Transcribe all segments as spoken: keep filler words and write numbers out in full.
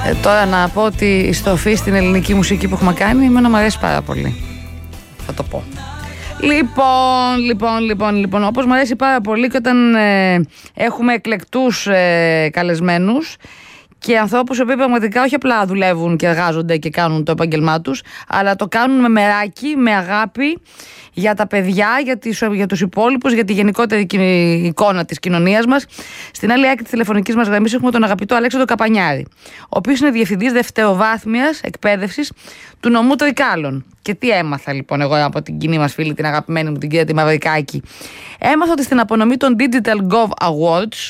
Ε, τώρα να πω ότι η στροφή στην ελληνική μουσική που έχουμε κάνει εμένα μου αρέσει πάρα πολύ. Θα το πω. Λοιπόν, λοιπόν, λοιπόν, λοιπόν, όπως μου αρέσει πάρα πολύ και όταν ε, έχουμε εκλεκτούς ε, καλεσμένους και ανθρώπους που πραγματικά όχι απλά δουλεύουν και εργάζονται και κάνουν το επάγγελμά τους, αλλά το κάνουν με μεράκι, με αγάπη για τα παιδιά, για, τις, για τους υπόλοιπους, για τη γενικότερη εικόνα της κοινωνίας μας. Στην άλλη άκρη της τηλεφωνικής μας γραμμής έχουμε τον αγαπητό Αλέξανδρο Καπανιάρη, ο οποίος είναι διευθυντής δευτεροβάθμιας εκπαίδευσης του νομού Τρικάλων. Και τι έμαθα λοιπόν εγώ από την κοινή μας φίλη, την αγαπημένη μου την κυρία τη Μαυρικάκη? Έμαθα ότι στην απονομή των Digital Gov Awards,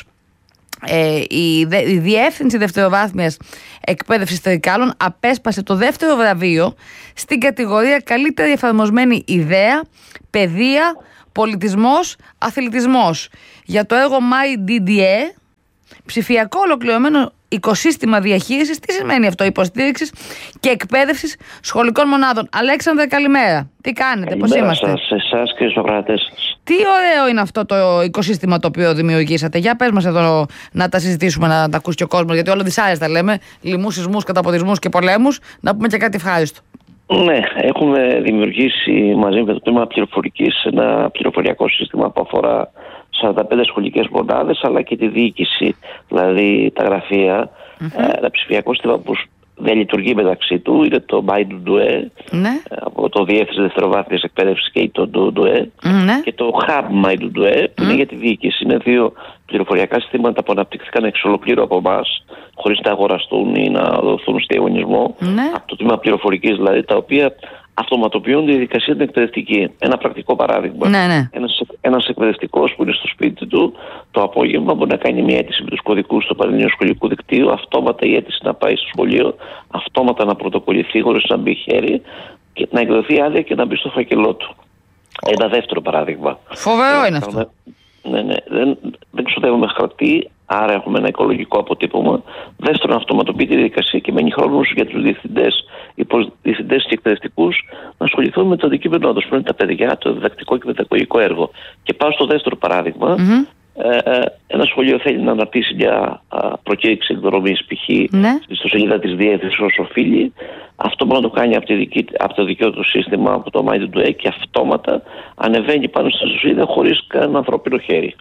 Ε, η, η Διεύθυνση Δευτεροβάθμιας Εκπαίδευσης Τρικάλων απέσπασε το δεύτερο βραβείο στην κατηγορία Καλύτερη εφαρμοσμένη ιδέα, παιδεία, πολιτισμός, αθλητισμός για το έργο MyDDE, ψηφιακό ολοκληρωμένο οικοσύστημα διαχείρισης. Τι σημαίνει αυτό? Υποστήριξης και εκπαίδευσης σχολικών μονάδων. Αλέξανδρε, καλημέρα. Τι κάνετε, πώς είμαστε? Καλημέρα σας, εσάς και στους ακροατές σας. Τι ωραίο είναι αυτό το οικοσύστημα το οποίο δημιουργήσατε. Για πες μας εδώ να τα συζητήσουμε, να τα ακούσει και ο κόσμος, γιατί όλα δυσάρεστα λέμε. Λοιμούς, σεισμούς, καταποντισμούς και πολέμους. Να πούμε και κάτι ευχάριστο. Ναι, έχουμε δημιουργήσει μαζί με το τμήμα πληροφορικής ένα πληροφοριακό σύστημα που αφορά σαράντα πέντε σχολικές μονάδες, αλλά και τη διοίκηση, δηλαδή τα γραφεία. Mm-hmm. Ένα ψηφιακό σύστημα που δεν λειτουργεί μεταξύ του, είναι το MyDDE, ναι, από το Διεύθυνση Δευτεροβάθμιας Εκπαίδευσης και το DDE, ναι, και το Hub MyDDE που mm. είναι για τη διοίκηση. Είναι δύο πληροφοριακά συστήματα που αναπτύχθηκαν εξ ολοκλήρου από εμάς, χωρίς να αγοραστούν ή να δοθούν στη διαγωνισμό, ναι, από το τμήμα πληροφορικής δηλαδή, τα οποία αυτοματοποιούν τη διαδικασία την εκπαιδευτική. Ένα πρακτικό παράδειγμα. Ναι, ναι. Ένας, ένας εκπαιδευτικός που είναι στο σπίτι του το απόγευμα μπορεί να κάνει μια αίτηση με τους κωδικούς του Πανελληνίου Σχολικού Δικτύου, αυτόματα η αίτηση να πάει στο σχολείο, αυτόματα να πρωτοκολληθεί χωρίς να μπει χέρι και να εκδοθεί άδεια και να μπει στο φάκελό του. Oh. Ένα δεύτερο παράδειγμα. Φοβερό είναι αυτό. Ναι, ναι. Δεν, δεν ξοδεύουμε χαρτί, άρα έχουμε ένα οικολογικό αποτύπωμα. Δεύτερον, αυτοματοποιεί τη διαδικασία και μένει χρόνος για τους διευθυντές, υποδιευθυντές και εκπαιδευτικούς να ασχοληθούν με το αντικείμενό τους, που είναι τα παιδιά, το διδακτικό και παιδαγωγικό έργο. Και πάω στο δεύτερο παράδειγμα. Mm-hmm. Ε, ένα σχολείο θέλει να αναρτήσει μια προκήρυξη εκδρομής, π.χ. Ναι. στο σελίδα της διεύθυνσης όσο οφείλει. Αυτό μπορεί να το κάνει από, τη δική, από το δικαίωμα του σύστημα, από το MyDDE, και αυτόματα ανεβαίνει πάνω στη σελίδα χωρίς κανένα ανθρώπινο χέρι.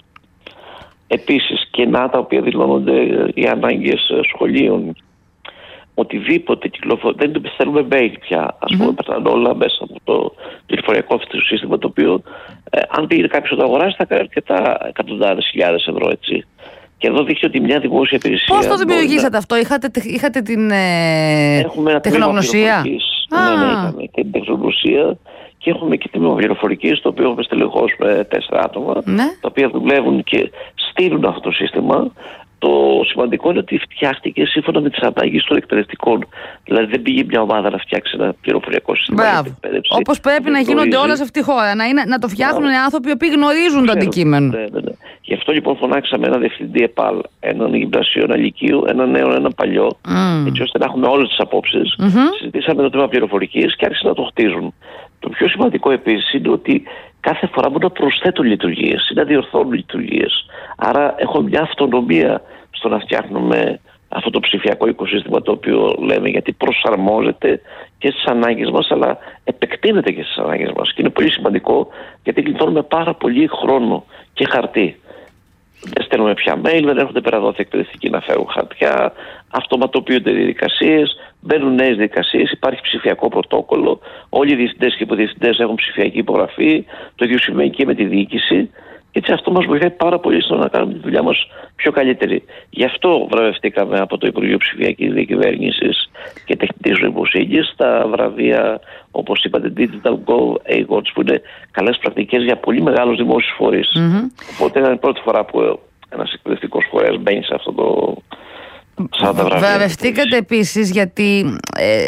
Επίσης, κενά τα οποία δηλώνονται οι ανάγκες σχολείων, οτιδήποτε κυκλοφορεί, δεν θέλουμε mail πια. Ας πούμε, mm-hmm. περνάνε όλα μέσα από το πληροφοριακό αυτό το σύστημα, το οποίο, ε, αν πήγε κάποιος να το αγοράσει, θα κάνει αρκετά εκατοντάδες χιλιάδες ευρώ, έτσι. Και εδώ δείχνει ότι μια δημόσια υπηρεσία. Πώς το δημιουργήσατε να... αυτό, είχατε, είχατε την ε... τεχνογνωσία? Ναι, ναι, είχαμε και την τεχνογνωσία και έχουμε και τμήμα πληροφορικής, το οποίο έχουμε στελεχώς με τέσσερα άτομα, ναι, τα οποία δουλεύουν και στείλουν αυτό το σύστημα. Το σημαντικό είναι ότι φτιάχτηκε σύμφωνα με τις ανάγκες των εκπαιδευτικών. Δηλαδή δεν πήγε μια ομάδα να φτιάξει ένα πληροφοριακό σύστημα. Μπράβο. Όπως πρέπει να γίνονται όλα σε αυτή τη χώρα. Να, είναι, να το φτιάχνουν οι άνθρωποι που γνωρίζουν το αντικείμενο. Ναι, ναι, ναι. Γι' αυτό λοιπόν φωνάξαμε ένα διευθυντή ΕΠΑΛ, έναν γυμνασίου, ένα λυκείου, ένα νέο, ένα παλιό, mm. έτσι ώστε να έχουμε όλες τις απόψεις. Mm-hmm. Συζητήσαμε το θέμα πληροφορικής και άρχισαν να το χτίζουν. Το πιο σημαντικό επίσης είναι ότι κάθε φορά μπορούν να προσθέτουν λειτουργίες ή να διορθώνουν λειτουργίες. Άρα έχουμε μια αυτονομία στο να φτιάχνουμε αυτό το ψηφιακό οικοσύστημα, το οποίο λέμε, γιατί προσαρμόζεται και στις ανάγκες μας, αλλά επεκτείνεται και στις ανάγκες μας. Και είναι πολύ σημαντικό, γιατί γλιτώνουμε πάρα πολύ χρόνο και χαρτί. Δεν στέλνουμε πια mail, δεν έρχονται πέρα δόθη εκπαιδευτικοί να φέρουν χαρτιά, αυτοματοποιούνται διαδικασίες, μπαίνουν νέες διαδικασίες, υπάρχει ψηφιακό πρωτόκολλο, όλοι οι διευθυντές και υποδιευθυντές έχουν ψηφιακή υπογραφή, το ίδιο σημαίνει και με τη διοίκηση. Έτσι αυτό μας βοηθάει πάρα πολύ στο να κάνουμε τη δουλειά μας πιο καλύτερη. Γι' αυτό βραβευτήκαμε από το Υπουργείο Ψηφιακής Διακυβέρνησης και Τεχνητής Νοημοσύνης στα βραβεία, όπως είπατε, Digital Gov Awards, που είναι καλές πρακτικές για πολύ μεγάλους δημόσιους φορείς. Mm-hmm. Οπότε είναι η πρώτη φορά που ένας εκπαιδευτικός φορέας μπαίνει σε αυτό το... Βραβευτήκατε επίσης γιατί... Ε...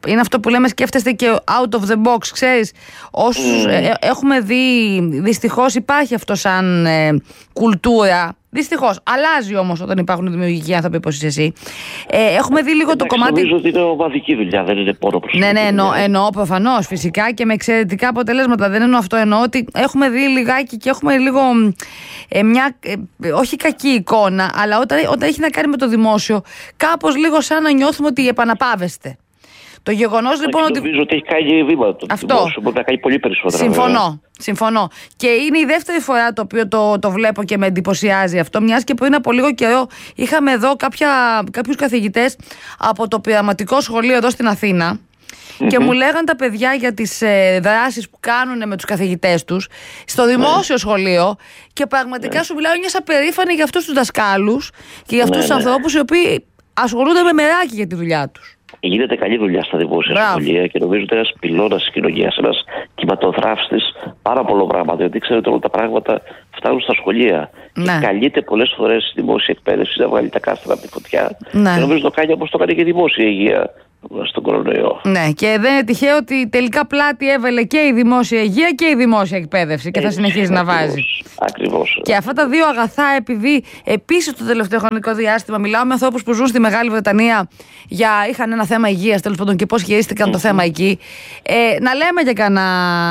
είναι αυτό που λέμε, σκέφτεστε και out of the box, ξέρεις. Όσους mm. ε, έχουμε δει, δυστυχώς υπάρχει αυτό σαν ε, κουλτούρα. Δυστυχώς. Αλλάζει όμως όταν υπάρχουν δημιουργικοί άνθρωποι όπως είσαι εσύ. Ε, έχουμε δει λίγο Εντάξει, το κομμάτι. Νομίζω ότι είναι ομαδική δουλειά, δεν είναι μόνο προσωπική. Ναι, ναι, εννοώ, εννοώ προφανώς φυσικά και με εξαιρετικά αποτελέσματα. Δεν εννοώ αυτό. Εννοώ ότι έχουμε δει λιγάκι και έχουμε λίγο ε, μια. Ε, όχι κακή εικόνα, αλλά όταν, όταν έχει να κάνει με το δημόσιο, κάπως λίγο σαν να νιώθουμε ότι επαναπάβεστε. Το γεγονός λοιπόν ότι. Νομίζω ότι έχει κάνει βήμα. Το αυτό. Δημόσιο μπορεί να κάνει πολύ περισσότερα. Συμφωνώ. Βέβαια. Συμφωνώ. Και είναι η δεύτερη φορά το οποίο το, το βλέπω και με εντυπωσιάζει αυτό. Μιας και πριν από λίγο καιρό είχαμε εδώ κάποιους καθηγητές από το πειραματικό σχολείο εδώ στην Αθήνα. Mm-hmm. Και μου λέγαν τα παιδιά για τις ε, δράσεις που κάνουν με τους καθηγητές τους στο δημόσιο mm-hmm. σχολείο. Και πραγματικά mm-hmm. σου μιλάω, νιώσα περήφανη για αυτούς τους δασκάλους και για αυτούς mm-hmm. τους ανθρώπους οι οποίοι ασχολούνται με μεράκι για τη δουλειά τους. Γίνεται καλή δουλειά στα δημόσια σχολεία και νομίζω ότι ένα πυλώνας της κοινωνίας, ένας κυματοθράφστης πάρα πολλά πράγματα. Γιατί ξέρετε, όλα τα πράγματα φτάνουν στα σχολεία. Ναι. Και καλείται πολλές φορές η δημόσια εκπαίδευση να βγάλει τα κάστρα από τη φωτιά. Ναι. Και νομίζω το κάνει όπως το κάνει και η δημόσια υγεία στον κορονοϊό. Ναι, και δεν είναι τυχαίο ότι τελικά πλάτη έβαλε και η δημόσια υγεία και η δημόσια εκπαίδευση και θα συνεχίζει να βάζει. Ακριβώς. Και αυτά τα δύο αγαθά, επειδή επίσης το τελευταίο χρονικό διάστημα μιλάω με ανθρώπους που ζουν στη Μεγάλη Βρετανία, για είχαν ένα θέμα υγείας τέλος πάντων και πώς χειρίστηκαν mm-hmm. το θέμα εκεί. Ε, να λέμε και κανένα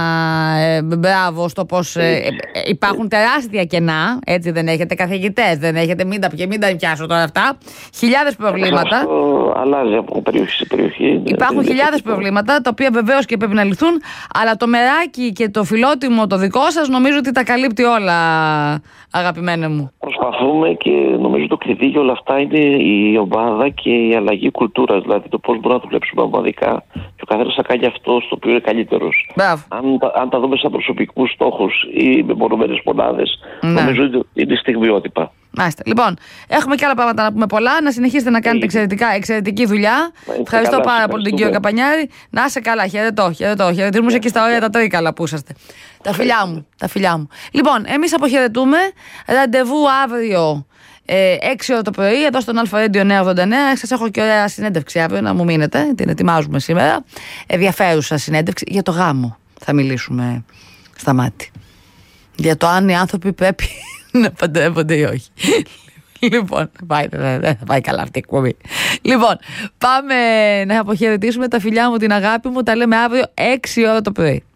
ε, μπράβο στο πώς ε, ε, υπάρχουν τεράστια κενά. Έτσι, δεν έχετε καθηγητές, δεν έχετε, μην τα, μην τα πιάσω τώρα αυτά. Χιλιάδες προβλήματα. Αυτό αλλάζει από περιοχή σε περιοχή. Υπάρχουν χιλιάδες προβλήματα, τα οποία βεβαίως και πρέπει να λυθούν, αλλά το μεράκι και το φιλότιμο το δικό σας νομίζω ότι τα καλύπτει όλα, αγαπημένε μου. Προσπαθούμε και νομίζω το κλειδί για όλα αυτά είναι η ομάδα και η αλλαγή κουλτούρας, δηλαδή το πώς μπορούμε να το βλέπουμε ομαδικά και ο καθένας θα κάνει αυτό στο οποίο είναι καλύτερος. Αν, αν τα δούμε σαν προσωπικούς στόχους ή με μονομένες μονάδες, ναι. νομίζω ότι είναι στιγμιότυπα. Μάλιστα. Λοιπόν, έχουμε και άλλα πράγματα να πούμε πολλά. Να συνεχίσετε να κάνετε εξαιρετικά, εξαιρετική δουλειά. Ευχαριστώ καλά, πάρα πολύ τον κύριο Καπανιάρη. Να είσαι καλά, χαιρετώ, χαιρετώ. Χαιρετίζουμε και στα ωραία τα τρίκαλα που είσαστε. Τα φιλιά μου, τα φιλιά μου. Λοιπόν, εμείς αποχαιρετούμε. Ραντεβού αύριο ε, έξι ώρα το πρωί, εδώ στον Αλφα Radio νέα ογδόντα εννέα. Σας έχω και ωραία συνέντευξη αύριο, να μου μείνετε. Την ετοιμάζουμε σήμερα. Ενδιαφέρουσα συνέντευξη για το γάμο. Θα μιλήσουμε στα μάτια. Για το αν οι άνθρωποι πρέπει να παντρεύονται ή όχι. Λοιπόν, πάει, δεν θα πάει καλά αυτή η εκπομπή. Λοιπόν, πάμε να αποχαιρετήσουμε τα φιλιά μου, την αγάπη μου. Τα λέμε αύριο έξι ώρα το πρωί.